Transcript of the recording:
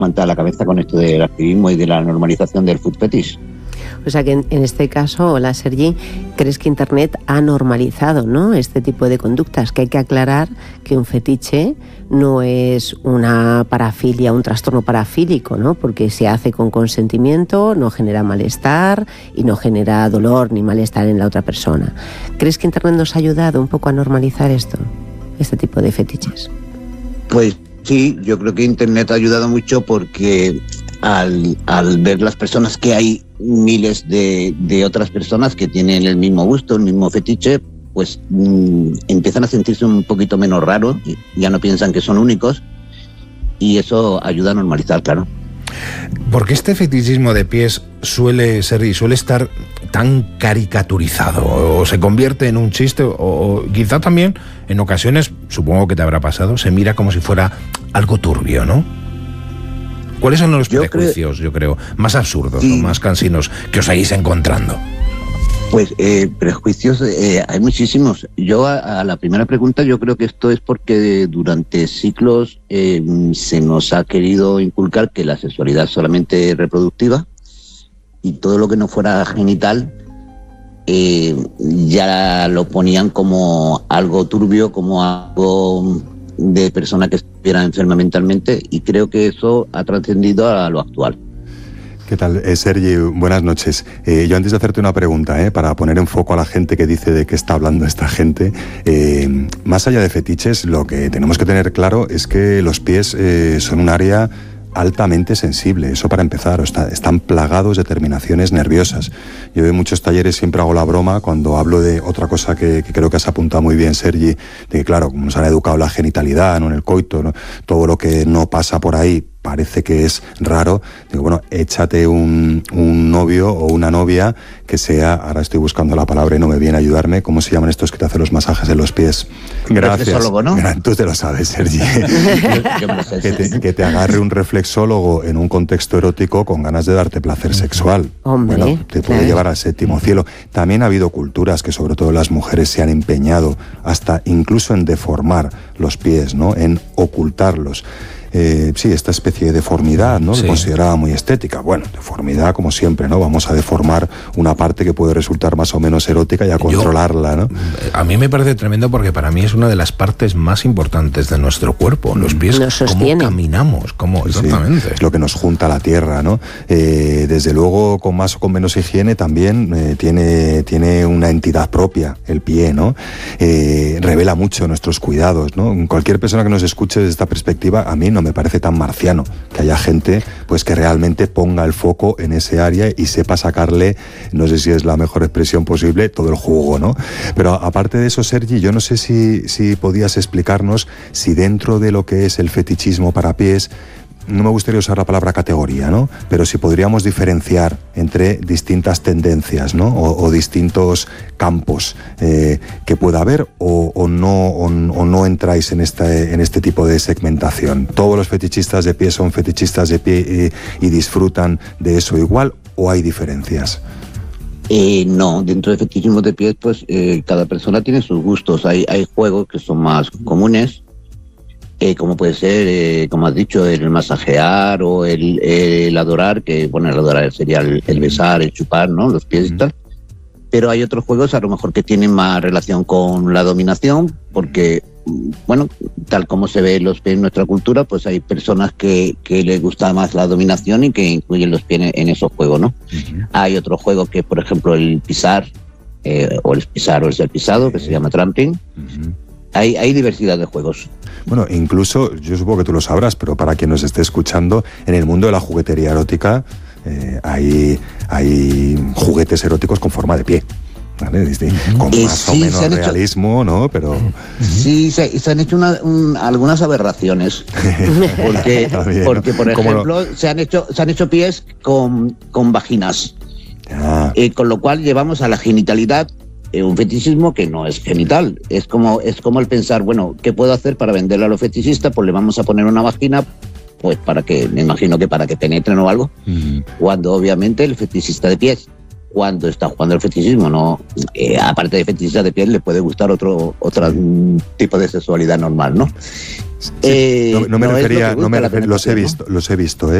a la cabeza con esto del activismo y de la normalización del food fetish. O sea que en este caso, hola Sergi, ¿crees que Internet ha normalizado, ¿no?, este tipo de conductas? Que hay que aclarar que un fetiche no es una parafilia, un trastorno parafílico, ¿no?, porque se hace con consentimiento, no genera malestar y no genera dolor ni malestar en la otra persona. ¿Crees que Internet nos ha ayudado un poco a normalizar este tipo de fetiches? Pues sí, yo creo que Internet ha ayudado mucho porque al ver las personas que hay miles de otras personas que tienen el mismo gusto, el mismo fetiche, pues empiezan a sentirse un poquito menos raros, ya no piensan que son únicos, y eso ayuda a normalizar, claro. Porque este fetichismo de pies suele estar tan caricaturizado, o se convierte en un chiste, o quizá también en ocasiones, supongo que te habrá pasado, se mira como si fuera algo turbio, ¿no? ¿Cuáles son los prejuicios, yo creo, más absurdos, sí, o más cansinos que os seguís encontrando? Pues prejuicios hay muchísimos. Yo a la primera pregunta, yo creo que esto es porque durante siglos se nos ha querido inculcar que la sexualidad es solamente reproductiva y todo lo que no fuera genital ya lo ponían como algo turbio, como algo de persona que estuviera enferma mentalmente, y creo que eso ha trascendido a lo actual. ¿Qué tal? Sergi, buenas noches. Yo antes de hacerte una pregunta, para poner en foco a la gente que dice de qué está hablando esta gente, más allá de fetiches, lo que tenemos que tener claro es que los pies son un área altamente sensible, eso para empezar. Están plagados de terminaciones nerviosas. Yo en muchos talleres siempre hago la broma cuando hablo de otra cosa que creo que has apuntado muy bien, Sergi, de que claro, como nos han educado la genitalidad, ¿no?, en el coito, ¿no?, todo lo que no pasa por ahí parece que es raro. Digo, bueno, échate un novio o una novia que sea, ahora estoy buscando la palabra y no me viene a ayudarme, ¿cómo se llaman estos que te hacen los masajes en los pies? Gracias. Reflexólogo, ¿no? Tú te lo sabes, Sergi. que te agarre un reflexólogo en un contexto erótico con ganas de darte placer sexual. Hombre, bueno, te puede llevar al séptimo cielo. También ha habido culturas que sobre todo las mujeres se han empeñado hasta incluso en deformar los pies, ¿no?, en ocultarlos. Sí, esta especie de deformidad, ¿no?, sí, considerada muy estética. Bueno, deformidad como siempre, ¿no? Vamos a deformar una parte que puede resultar más o menos erótica y a controlarla, ¿no? A mí me parece tremendo porque para mí es una de las partes más importantes de nuestro cuerpo, los pies, cómo caminamos, cómo exactamente. Sí, es lo que nos junta a la tierra, ¿no? Desde luego, con más o con menos higiene también tiene una entidad propia, el pie, ¿no? Revela mucho nuestros cuidados, ¿no? Cualquier persona que nos escuche desde esta perspectiva, a mí no me parece tan marciano que haya gente pues que realmente ponga el foco en ese área y sepa sacarle, no sé si es la mejor expresión posible, todo el jugo, ¿no? Pero aparte de eso, Sergi, yo no sé si podías explicarnos si dentro de lo que es el fetichismo para pies, no me gustaría usar la palabra categoría, ¿no?, pero si podríamos diferenciar entre distintas tendencias, ¿no?, o distintos campos que pueda haber, o no entráis en este tipo de segmentación. ¿Todos los fetichistas de pie son fetichistas de pie y disfrutan de eso igual, o hay diferencias? No, dentro de fetichismo de pies, pues cada persona tiene sus gustos. Hay juegos que son más comunes, como puede ser, como has dicho, el masajear o el adorar, que bueno, el adorar sería el besar, el chupar, ¿no?, los pies y tal. Pero hay otros juegos a lo mejor que tienen más relación con la dominación, porque, bueno, tal como se ve los pies en nuestra cultura, pues hay personas que les gusta más la dominación y que incluyen los pies en esos juegos, ¿no? Uh-huh. Hay otro juego que, por ejemplo, el pisar, o el pisar o el ser pisado, que se llama tramping. Uh-huh. Hay diversidad de juegos. Bueno, incluso, yo supongo que tú lo sabrás, pero para quien nos esté escuchando, en el mundo de la juguetería erótica hay juguetes eróticos con forma de pie, ¿vale? Con más o menos realismo, ¿no? Pero sí, se han hecho algunas aberraciones. porque por ejemplo, se han hecho pies con vaginas. Con lo cual llevamos a la genitalidad un fetichismo que no es genital. Es como el pensar, bueno, ¿qué puedo hacer para venderle a los fetichistas? Pues le vamos a poner una vagina, pues me imagino que para que penetren o algo. Cuando obviamente el fetichista de pies, cuando está jugando el fetichismo, no, aparte de fetichista de pies, le puede gustar otro tipo de sexualidad normal, ¿no? no me refería, los he visto,